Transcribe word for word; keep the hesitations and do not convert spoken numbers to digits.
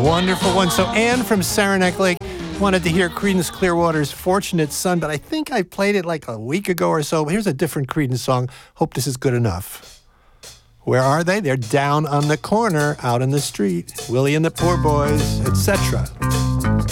wonderful one. So Anne from Saranac Lake wanted to hear Creedence Clearwater's Fortunate Son, but I think I played it like a week ago or so. Here's a different Creedence song. Hope this is good enough. Where are they? They're down on the corner, out in the street. Willie and the Poor Boys, et cetera.